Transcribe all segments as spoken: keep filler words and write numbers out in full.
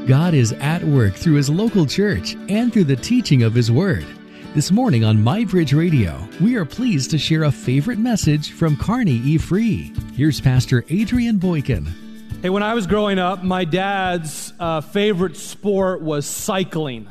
God is at work through His local church and through the teaching of His Word. This morning on MyBridge Radio, we are pleased to share a favorite message from Kearney E. Free. Here's Pastor Adrian Boykin. Hey, when I was growing up, my dad's uh, favorite sport was cycling.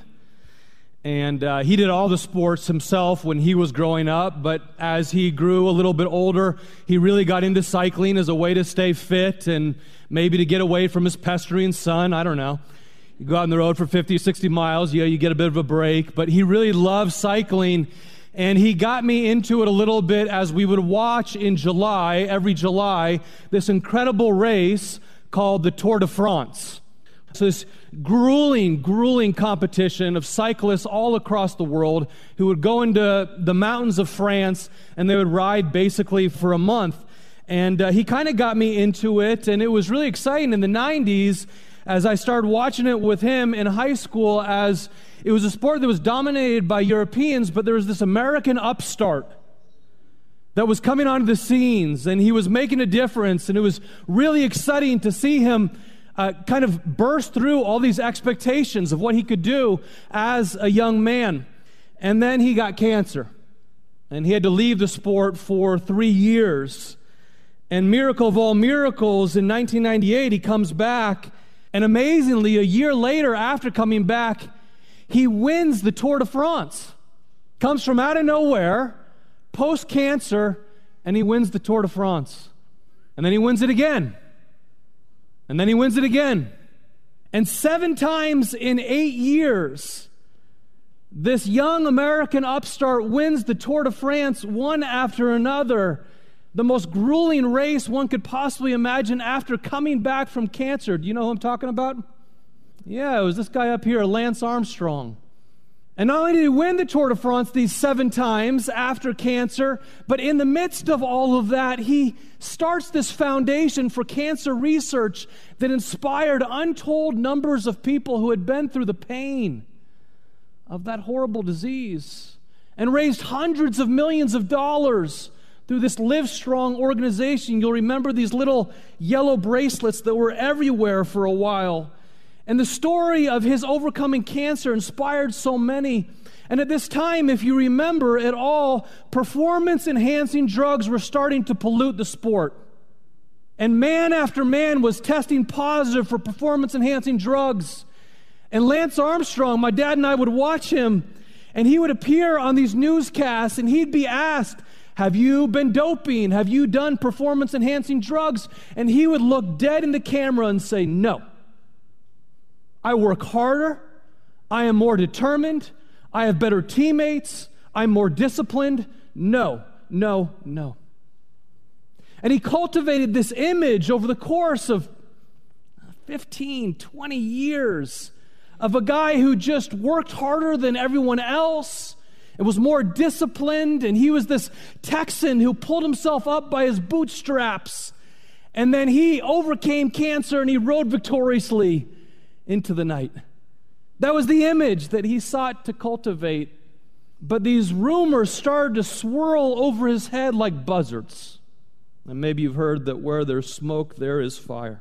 And uh, he did all the sports himself when he was growing up, but as he grew a little bit older, he really got into cycling as a way to stay fit and maybe to get away from his pestering son. I don't know. You go out on the road for fifty or sixty miles, yeah, you get a bit of a break, but he really loved cycling, and he got me into it a little bit as we would watch in July, every July, this incredible race called the Tour de France. So this grueling, grueling competition of cyclists all across the world who would go into the mountains of France, and they would ride basically for a month. And uh, he kind of got me into it, and it was really exciting in the nineties as I started watching it with him in high school, as it was a sport that was dominated by Europeans, but there was this American upstart that was coming onto the scenes, and he was making a difference, and it was really exciting to see him uh, kind of burst through all these expectations of what he could do as a young man. And then he got cancer, and he had to leave the sport for three years. And miracle of all miracles, in nineteen ninety-eight, he comes back, and amazingly, a year later, after coming back, he wins the Tour de France. Comes from out of nowhere, post-cancer, and he wins the Tour de France. And then he wins it again. And then he wins it again. And seven times in eight years, this young American upstart wins the Tour de France one after another. The most grueling race one could possibly imagine after coming back from cancer. Do you know who I'm talking about? Yeah, it was this guy up here, Lance Armstrong. And not only did he win the Tour de France these seven times after cancer, but in the midst of all of that, he starts this foundation for cancer research that inspired untold numbers of people who had been through the pain of that horrible disease and raised hundreds of millions of dollars through this Live Strong organization. You'll remember these little yellow bracelets that were everywhere for a while. And the story of his overcoming cancer inspired so many. And at this time, if you remember at all, performance-enhancing drugs were starting to pollute the sport. And man after man was testing positive for performance-enhancing drugs. And Lance Armstrong, my dad and I would watch him, and he would appear on these newscasts, and he'd be asked, have you been doping? Have you done performance-enhancing drugs? And he would look dead in the camera and say, no. I work harder. I am more determined. I have better teammates. I'm more disciplined. No, no, no. And he cultivated this image over the course of fifteen, twenty years of a guy who just worked harder than everyone else. It was more disciplined, and he was this Texan who pulled himself up by his bootstraps. And then he overcame cancer, and he rode victoriously into the night. That was the image that he sought to cultivate. But these rumors started to swirl over his head like buzzards. And maybe you've heard that where there's smoke, there is fire.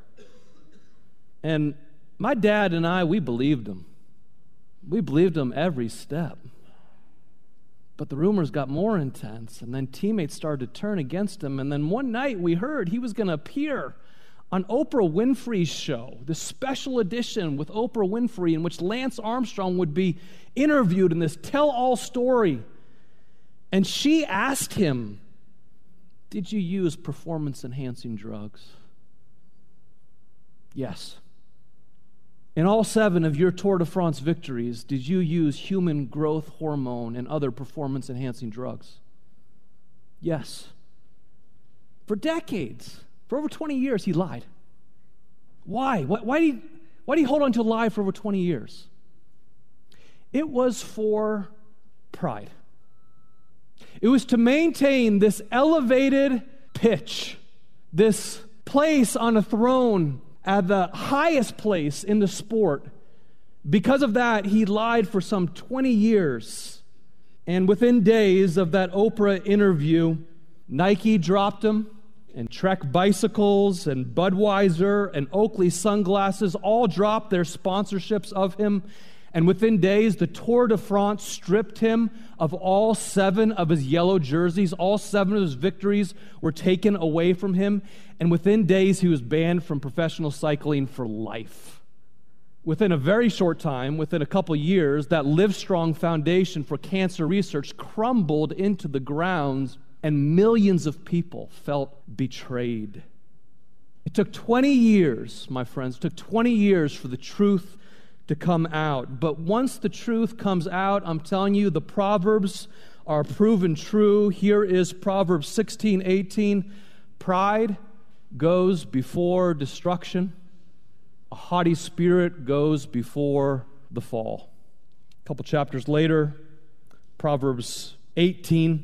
And my dad and I, we believed him. We believed him every step. But the rumors got more intense, and then teammates started to turn against him. And then one night we heard he was going to appear on Oprah Winfrey's show, this special edition with Oprah Winfrey, in which Lance Armstrong would be interviewed in this tell-all story. And she asked him, did you use performance-enhancing drugs? Yes. In all seven of your Tour de France victories, did you use human growth hormone and other performance-enhancing drugs? Yes. For decades, for over twenty years, he lied. Why? Why, why, did he, why did he hold on to a lie for over twenty years? It was for pride. It was to maintain this elevated pitch, this place on a throne at the highest place in the sport. Because of that, he lied for some twenty years. And within days of that Oprah interview, Nike dropped him and Trek bicycles and Budweiser and Oakley sunglasses all dropped their sponsorships of him. And within days, the Tour de France stripped him of all seven of his yellow jerseys. All seven of his victories were taken away from him. And within days, he was banned from professional cycling for life. Within a very short time, within a couple years, that Livestrong Foundation for Cancer Research crumbled into the ground, and millions of people felt betrayed. It took twenty years, my friends, it took twenty years for the truth to come out. But once the truth comes out, I'm telling you, the Proverbs are proven true. Here is Proverbs sixteen eighteen. Pride goes before destruction. A haughty spirit goes before the fall. A couple chapters later, Proverbs eighteen.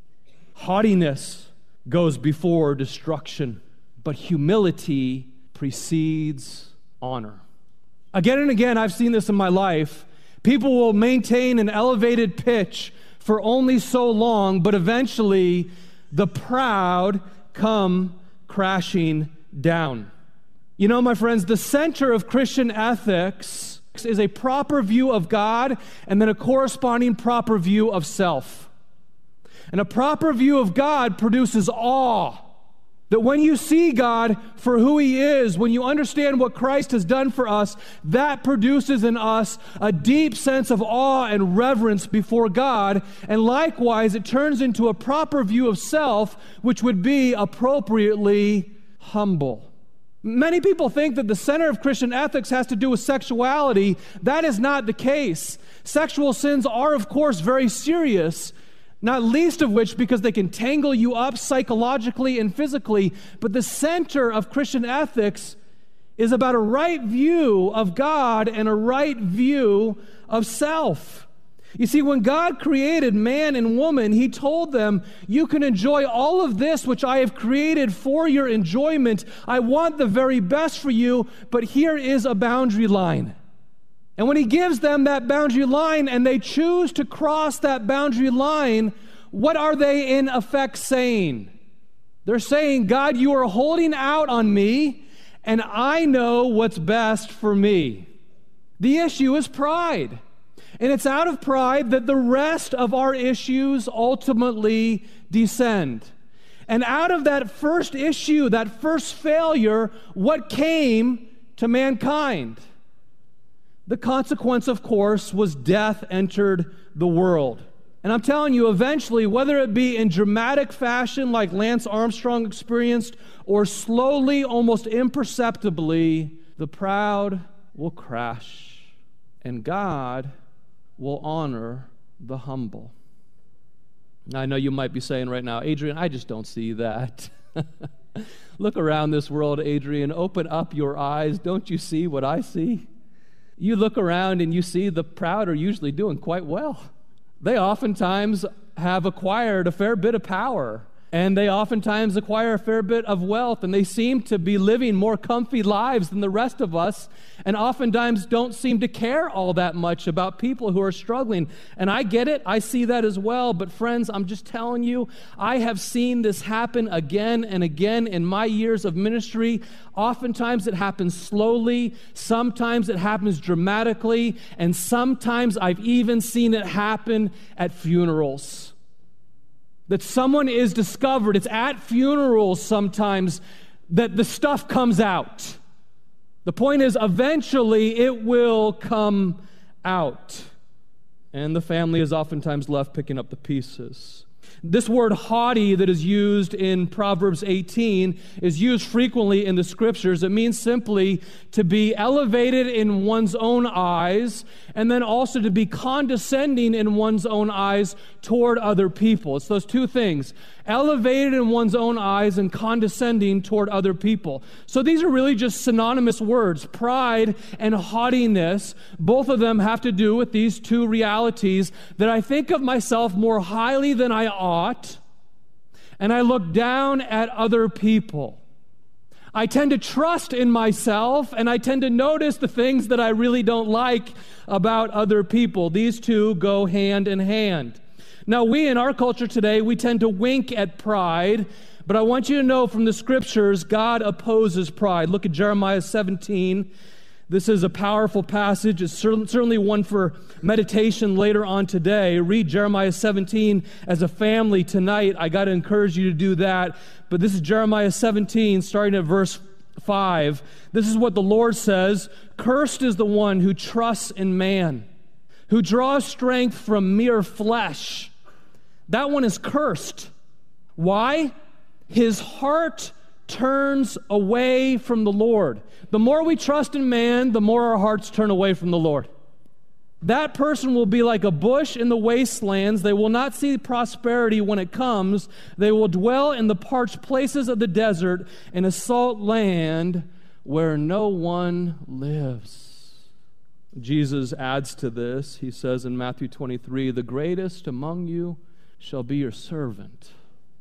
Haughtiness goes before destruction, but humility precedes honor. Again and again, I've seen this in my life. People will maintain an elevated pitch for only so long, but eventually the proud come crashing down. You know, my friends, the center of Christian ethics is a proper view of God and then a corresponding proper view of self. And a proper view of God produces awe. That when you see God for who He is, when you understand what Christ has done for us, that produces in us a deep sense of awe and reverence before God. And likewise, it turns into a proper view of self, which would be appropriately humble. Many people think that the center of Christian ethics has to do with sexuality. That is not the case. Sexual sins are, of course, very serious, not least of which because they can tangle you up psychologically and physically. But the center of Christian ethics is about a right view of God and a right view of self. You see, when God created man and woman, He told them, you can enjoy all of this which I have created for your enjoyment. I want the very best for you, but here is a boundary line. And when He gives them that boundary line and they choose to cross that boundary line, what are they in effect saying? They're saying, God, you are holding out on me, and I know what's best for me. The issue is pride. And it's out of pride that the rest of our issues ultimately descend. And out of that first issue, that first failure, what came to mankind? The consequence, of course, was death entered the world. And I'm telling you, eventually, whether it be in dramatic fashion like Lance Armstrong experienced, or slowly, almost imperceptibly, the proud will crash, and God will honor the humble. I know you might be saying right now, Adrian, I just don't see that. Look around this world, Adrian. Open up your eyes. Don't you see what I see? You look around and you see the proud are usually doing quite well. They oftentimes have acquired a fair bit of power, and they oftentimes acquire a fair bit of wealth, and they seem to be living more comfy lives than the rest of us, and oftentimes don't seem to care all that much about people who are struggling. And I get it, I see that as well, but friends, I'm just telling you, I have seen this happen again and again in my years of ministry. Oftentimes it happens slowly, sometimes it happens dramatically, and sometimes I've even seen it happen at funerals. That someone is discovered, it's at funerals sometimes that the stuff comes out. The point is, eventually it will come out. And the family is oftentimes left picking up the pieces. This word haughty that is used in Proverbs eighteen is used frequently in the scriptures. It means simply to be elevated in one's own eyes, and then also to be condescending in one's own eyes toward other people. It's those two things, elevated in one's own eyes and condescending toward other people. So these are really just synonymous words. Pride and haughtiness, both of them have to do with these two realities, that I think of myself more highly than I ought, and I look down at other people. I tend to trust in myself, and I tend to notice the things that I really don't like about other people. These two go hand in hand. Now, we in our culture today, we tend to wink at pride, But I want you to know from the Scriptures, God opposes pride. Look at Jeremiah seventeen. This is a powerful passage. It's certainly one for meditation later on today. Read Jeremiah seventeen as a family tonight. I got to encourage you to do that. But this is Jeremiah seventeen, starting at verse five. This is what the Lord says. Cursed is the one who trusts in man, who draws strength from mere flesh. That one is cursed. Why? His heart turns away from the Lord. The more we trust in man, the more our hearts turn away from the Lord. That person will be like a bush in the wastelands. They will not see prosperity when it comes. They will dwell in the parched places of the desert, in a salt land where no one lives. Jesus adds to this. He says in Matthew twenty-three, the greatest among you shall be your servant.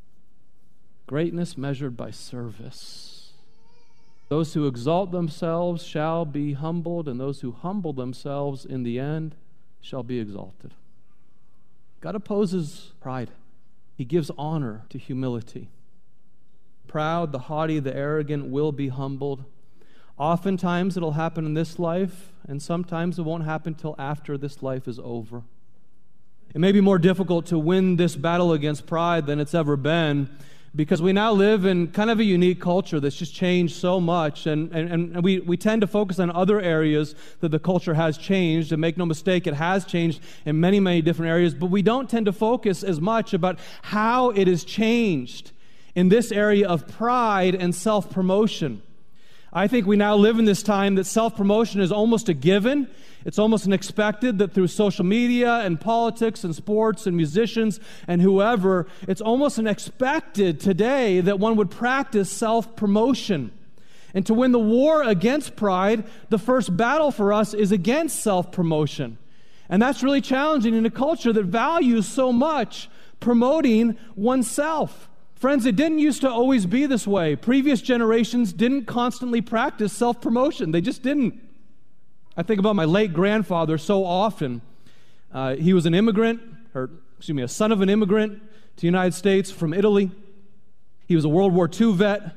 Greatness measured by service. Those who exalt themselves shall be humbled, and those who humble themselves in the end shall be exalted. God opposes pride. He gives honor to humility. Proud, the haughty, the arrogant will be humbled. Oftentimes it'll happen in this life, and sometimes it won't happen till after this life is over. It may be more difficult to win this battle against pride than it's ever been, because we now live in kind of a unique culture that's just changed so much, and, and, and we, we tend to focus on other areas that the culture has changed, and make no mistake, it has changed in many, many different areas, but we don't tend to focus as much about how it has changed in this area of pride and self-promotion. I think we now live in this time that self-promotion is almost a given. It's almost an expected that through social media and politics and sports and musicians and whoever, it's almost an expected today that one would practice self-promotion. And to win the war against pride, the first battle for us is against self-promotion. And that's really challenging in a culture that values so much promoting oneself. Friends, it didn't used to always be this way. Previous generations didn't constantly practice self-promotion. They just didn't. I think about my late grandfather so often. Uh, he was an immigrant, or excuse me, a son of an immigrant to the United States from Italy. He was a World War Two vet.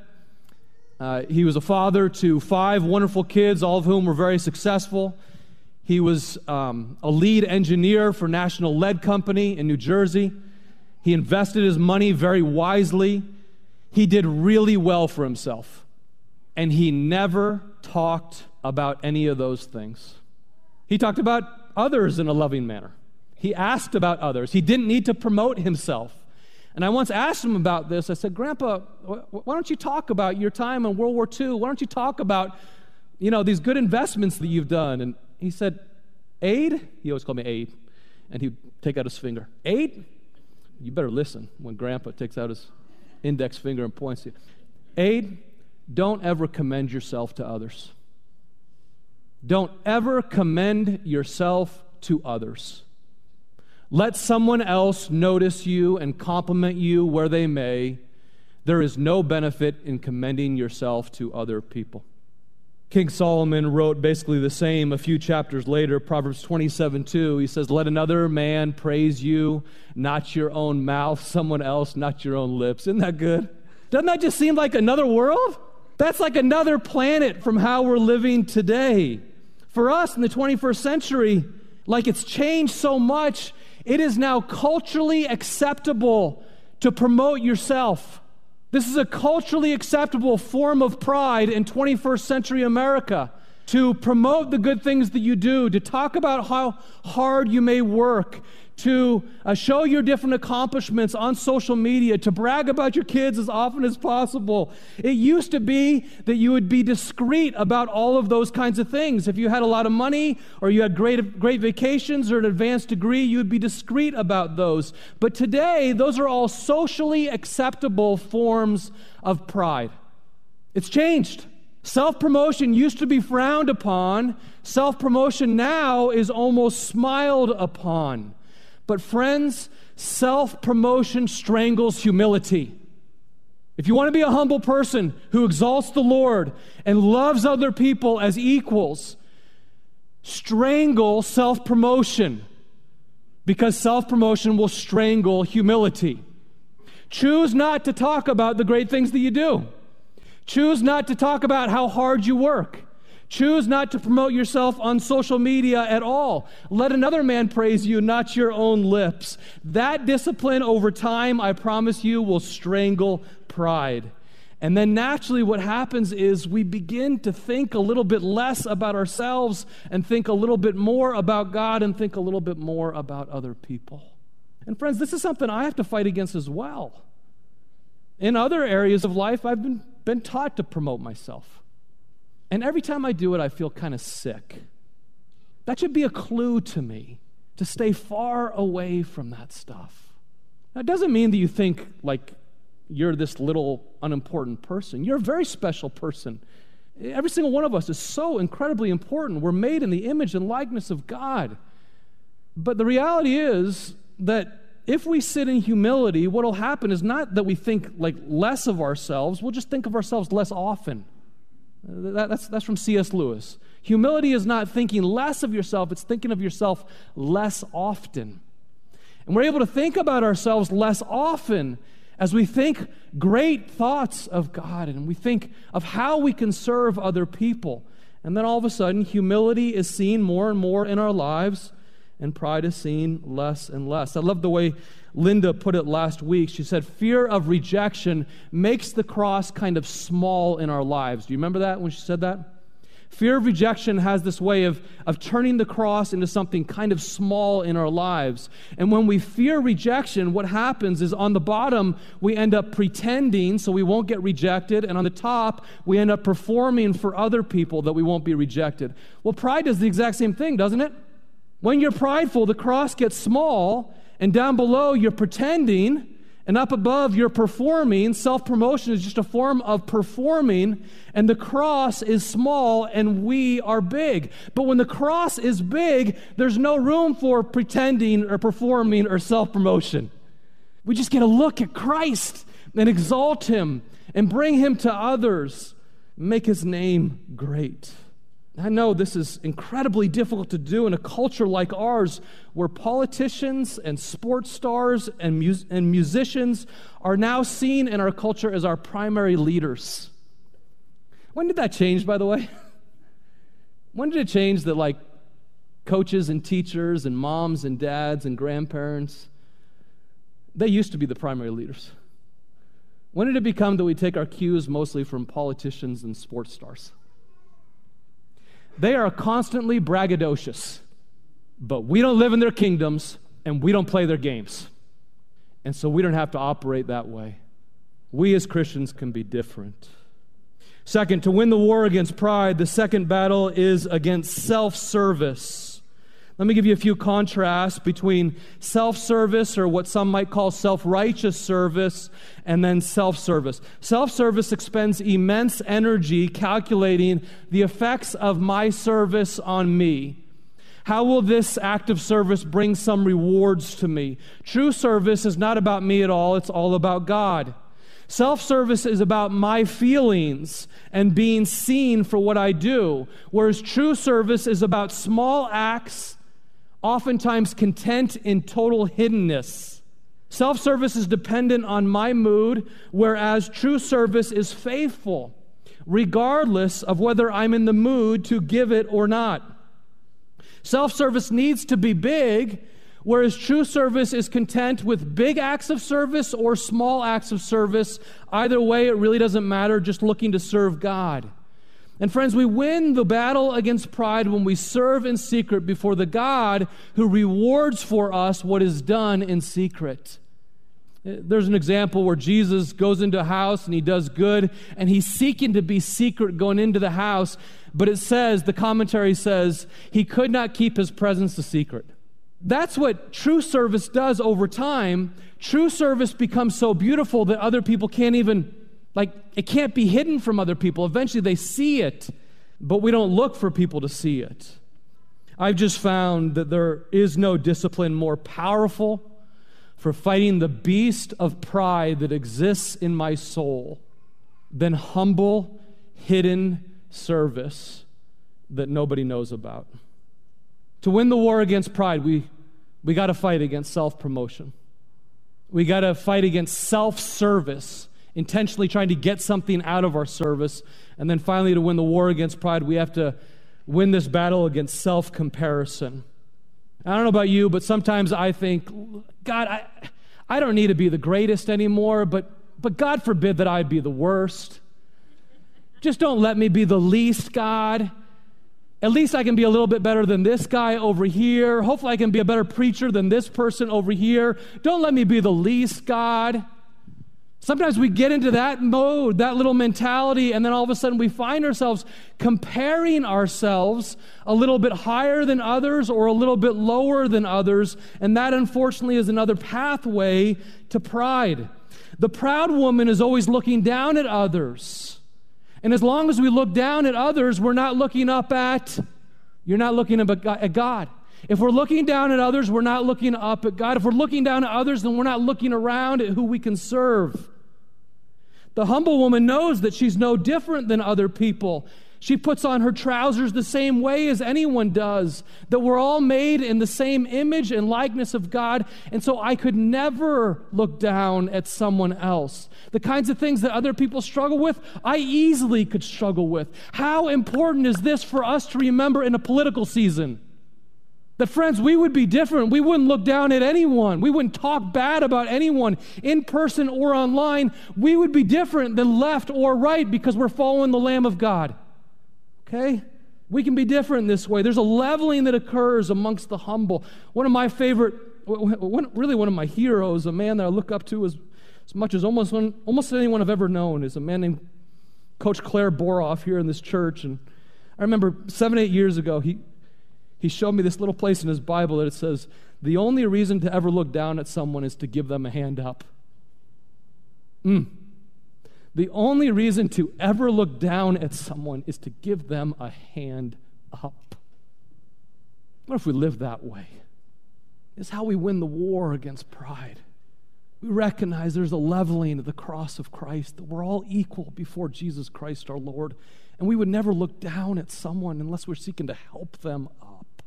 Uh, he was a father to five wonderful kids, all of whom were very successful. He was um, a lead engineer for National Lead Company in New Jersey. He invested his money very wisely. He did really well for himself. And he never talked about any of those things. He talked about others in a loving manner. He asked about others. He didn't need to promote himself. And I once asked him about this. I said, Grandpa, why don't you talk about your time in World War Two? Why don't you talk about, you know, these good investments that you've done? And he said, Aid? He always called me Aid. And he'd take out his finger. Aid? You better listen when Grandpa takes out his index finger and points to you. Aid, don't ever commend yourself to others. Don't ever commend yourself to others. Let someone else notice you and compliment you where they may. There is no benefit in commending yourself to other people. King Solomon wrote basically the same a few chapters later, Proverbs twenty-seven two. He says, let another man praise you, not your own mouth, someone else, not your own lips. Isn't that good? Doesn't that just seem like another world? That's like another planet from how we're living today. For us in the twenty-first century, like it's changed so much, it is now culturally acceptable to promote yourself. This is a culturally acceptable form of pride in twenty-first century America, to promote the good things that you do, to talk about how hard you may work, to uh, show your different accomplishments on social media, to brag about your kids as often as possible. It used to be that you would be discreet about all of those kinds of things. If you had a lot of money or you had great, great vacations or an advanced degree, you would be discreet about those. But today, those are all socially acceptable forms of pride. It's changed. Self-promotion used to be frowned upon. Self-promotion now is almost smiled upon. But friends, self-promotion strangles humility. If you want to be a humble person who exalts the Lord and loves other people as equals, strangle self-promotion, because self-promotion will strangle humility. Choose not to talk about the great things that you do. Choose not to talk about how hard you work. Choose not to promote yourself on social media at all. Let another man praise you, not your own lips. That discipline over time, I promise you, will strangle pride. And then naturally what happens is we begin to think a little bit less about ourselves and think a little bit more about God and think a little bit more about other people. And friends, this is something I have to fight against as well. In other areas of life, I've been, been taught to promote myself. And every time I do it, I feel kind of sick. That should be a clue to me to stay far away from that stuff. Now, it doesn't mean that you think like you're this little unimportant person. You're a very special person. Every single one of us is so incredibly important. We're made in the image and likeness of God. But the reality is that if we sit in humility, what will happen is not that we think like less of ourselves, we'll just think of ourselves less often. That, that's, that's from C S Lewis. Humility is not thinking less of yourself, it's thinking of yourself less often. And we're able to think about ourselves less often as we think great thoughts of God and we think of how we can serve other people. And then all of a sudden, humility is seen more and more in our lives, and pride is seen less and less. I love the way Linda put it last week. She said, fear of rejection makes the cross kind of small in our lives. Do you remember that when she said that? Fear of rejection has this way of, of turning the cross into something kind of small in our lives. And when we fear rejection, what happens is on the bottom, we end up pretending so we won't get rejected. And on the top, we end up performing for other people that we won't be rejected. Well, pride does the exact same thing, doesn't it? When you're prideful, the cross gets small, and down below, you're pretending, and up above, you're performing. Self-promotion is just a form of performing, and the cross is small, and we are big. But when the cross is big, there's no room for pretending or performing or self-promotion. We just get to look at Christ and exalt Him and bring Him to others, make His name great. I know this is incredibly difficult to do in a culture like ours where politicians and sports stars and, mus- and musicians are now seen in our culture as our primary leaders. When did that change, by the way? When did it change that like coaches and teachers and moms and dads and grandparents, they used to be the primary leaders? When did it become that we take our cues mostly from politicians and sports stars? They are constantly braggadocious, but we don't live in their kingdoms and we don't play their games. And so we don't have to operate that way. We as Christians can be different. Second, to win the war against pride, the second battle is against self-service. Let me give you a few contrasts between self-service, or what some might call self-righteous service, and then self-service. Self-service expends immense energy calculating the effects of my service on me. How will this act of service bring some rewards to me? True service is not about me at all, it's all about God. Self-service is about my feelings and being seen for what I do, whereas true service is about small acts, oftentimes content in total hiddenness. Self-service is dependent on my mood, whereas true service is faithful, regardless of whether I'm in the mood to give it or not. Self-service needs to be big, whereas true service is content with big acts of service or small acts of service. Either way, it really doesn't matter, just looking to serve God. And friends, we win the battle against pride when we serve in secret before the God who rewards for us what is done in secret. There's an example where Jesus goes into a house and he does good, and he's seeking to be secret going into the house, but it says, the commentary says, he could not keep his presence a secret. That's what true service does over time. True service becomes so beautiful that other people can't even Like, it can't be hidden from other people. Eventually they see it, but we don't look for people to see it. I've just found that there is no discipline more powerful for fighting the beast of pride that exists in my soul than humble, hidden service that nobody knows about. To win the war against pride, we, we got to fight against self-promotion. We got to fight against self-service, intentionally trying to get something out of our service. And then finally, to win the war against pride, we have to win this battle against self-comparison. I don't know about you, but sometimes I think, God, I, I don't need to be the greatest anymore, but, but God forbid that I'd be the worst. Just don't let me be the least, God. At least I can be a little bit better than this guy over here. Hopefully I can be a better preacher than this person over here. Don't let me be the least, God. Sometimes we get into that mode, that little mentality, and then all of a sudden we find ourselves comparing ourselves a little bit higher than others or a little bit lower than others, and that unfortunately is another pathway to pride. The proud woman is always looking down at others. And as long as we look down at others, we're not looking up at, you're not looking up at God. If we're looking down at others, we're not looking up at God. If we're looking down at others, then we're not looking around at who we can serve. The humble woman knows that she's no different than other people. She puts on her trousers the same way as anyone does, that we're all made in the same image and likeness of God, and so I could never look down at someone else. The kinds of things that other people struggle with, I easily could struggle with. How important is this for us to remember in a political season? That, friends, we would be different. We wouldn't look down at anyone. We wouldn't talk bad about anyone in person or online. We would be different than left or right because we're following the Lamb of God. Okay? We can be different this way. There's a leveling that occurs amongst the humble. One of my favorite, one, really one of my heroes, a man that I look up to as, as much as almost, almost anyone I've ever known, is a man named Coach Claire Boroff here in this church. And I remember seven, eight years ago, he He showed me this little place in his Bible that it says, the only reason to ever look down at someone is to give them a hand up. Mm. The only reason to ever look down at someone is to give them a hand up. What if we live that way? It's how we win the war against pride. We recognize there's a leveling at the cross of Christ, that we're all equal before Jesus Christ our Lord, and we would never look down at someone unless we're seeking to help them up.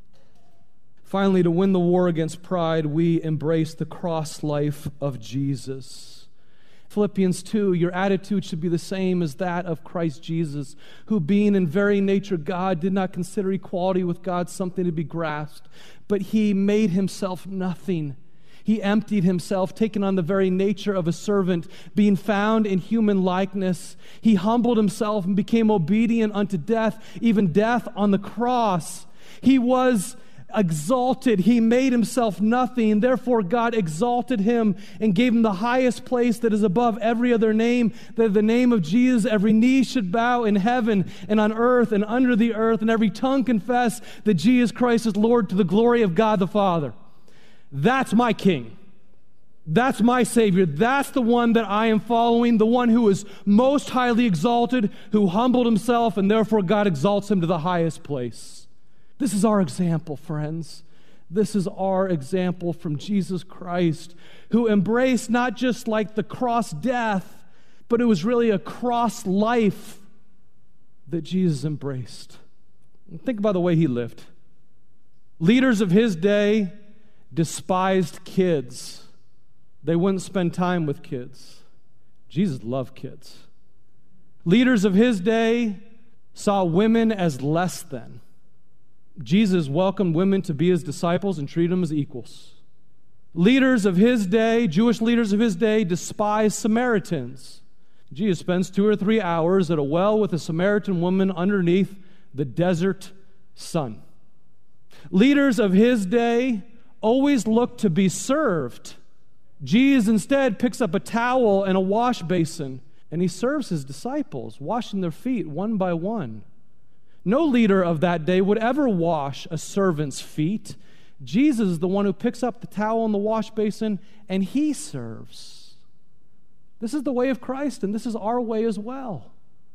Finally, to win the war against pride, we embrace the cross life of Jesus. Philippians two, your attitude should be the same as that of Christ Jesus, who being in very nature God, did not consider equality with God something to be grasped, but he made himself nothing. He emptied himself, taking on the very nature of a servant, being found in human likeness. He humbled himself and became obedient unto death, even death on the cross. He was exalted. He made himself nothing. Therefore, God exalted him and gave him the highest place that is above every other name, that the name of Jesus, every knee should bow in heaven and on earth and under the earth, and every tongue confess that Jesus Christ is Lord to the glory of God the Father. That's my King. That's my Savior. That's the one that I am following, the one who is most highly exalted, who humbled himself, and therefore God exalts him to the highest place. This is our example, friends. This is our example from Jesus Christ, who embraced not just like the cross death, but it was really a cross life that Jesus embraced. And think about the way he lived. Leaders of his day despised kids. They wouldn't spend time with kids. Jesus loved kids. Leaders of his day saw women as less than. Jesus welcomed women to be his disciples and treated them as equals. Leaders of his day, Jewish leaders of his day, despised Samaritans. Jesus spends two or three hours at a well with a Samaritan woman underneath the desert sun. Leaders of his day always looked to be served. Jesus instead picks up a towel and a wash basin, and he serves his disciples, washing their feet one by one. No leader of that day would ever wash a servant's feet. Jesus is the one who picks up the towel and the wash basin, and he serves. This is the way of Christ, and this is our way as well.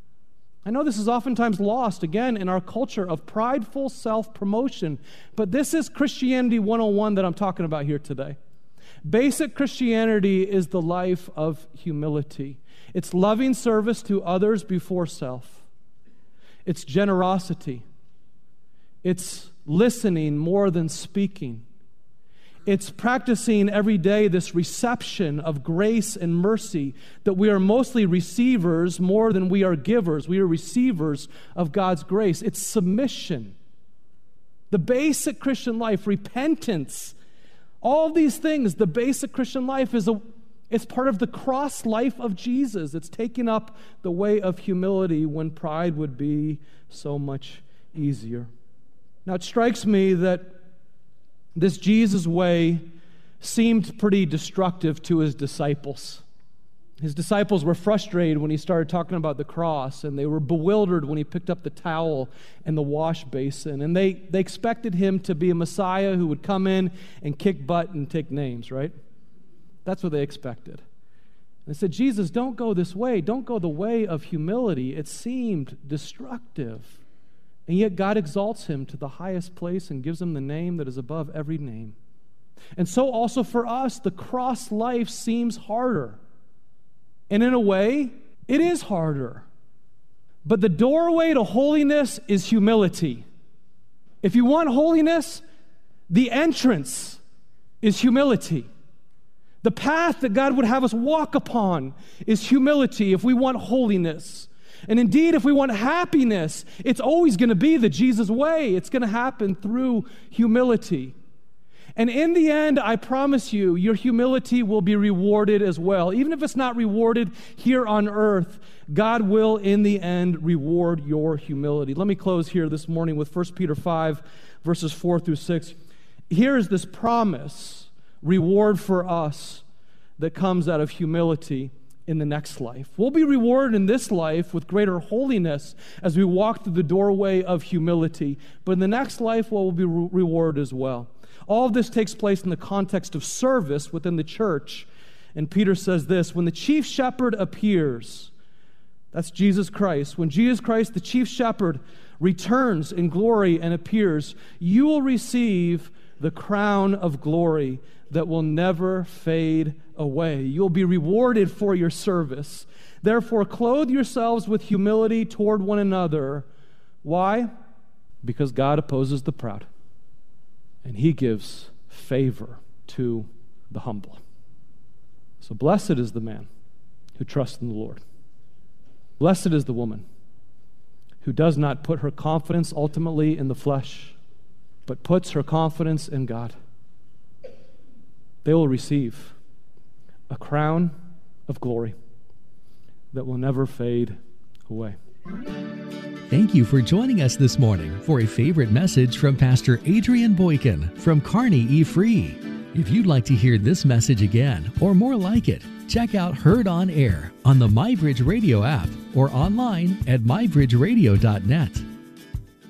I know this is oftentimes lost, again, in our culture of prideful self-promotion, but this is Christianity one oh one that I'm talking about here today. Basic Christianity is the life of humility. It's loving service to others before self. It's generosity. It's listening more than speaking. it's practicing every day this reception of grace and mercy, that we are mostly receivers more than we are givers. We are receivers of God's grace. It's submission. The basic Christian life, repentance, all these things, the basic Christian life is a It's part of the cross life of Jesus. It's taking up the way of humility when pride would be so much easier. Now, it strikes me that this Jesus way seemed pretty destructive to his disciples. His disciples were frustrated when he started talking about the cross, and they were bewildered when he picked up the towel and the wash basin. And they, they expected him to be a Messiah who would come in and kick butt and take names, right? That's what they expected. They said, Jesus, don't go this way. Don't go the way of humility. It seemed destructive. And yet God exalts him to the highest place and gives him the name that is above every name. And so also for us, the cross life seems harder. And in a way, it is harder. But the doorway to holiness is humility. If you want holiness, the entrance is humility. The path that God would have us walk upon is humility if we want holiness. And indeed, if we want happiness, it's always going to be the Jesus way. It's going to happen through humility. And in the end, I promise you, your humility will be rewarded as well. Even if it's not rewarded here on earth, God will, in the end, reward your humility. Let me close here this morning with First Peter five, verses four through six. Here is this promise, reward for us that comes out of humility in the next life. We'll be rewarded in this life with greater holiness as we walk through the doorway of humility. But in the next life, well, we'll be re- rewarded as well. All of this takes place in the context of service within the church. And Peter says this, when the chief shepherd appears, that's Jesus Christ, when Jesus Christ, the chief shepherd, returns in glory and appears, you will receive the crown of glory that will never fade away. You'll be rewarded for your service. Therefore, clothe yourselves with humility toward one another. Why? Because God opposes the proud, and he gives favor to the humble. So blessed is the man who trusts in the Lord. Blessed is the woman who does not put her confidence ultimately in the flesh, but puts her confidence in God. They will receive a crown of glory that will never fade away. Thank you for joining us this morning for a favorite message from Pastor Adrian Boykin from Kearney E. Free. If you'd like to hear this message again or more like it, check out Heard on Air on the MyBridge Radio app or online at my bridge radio dot net.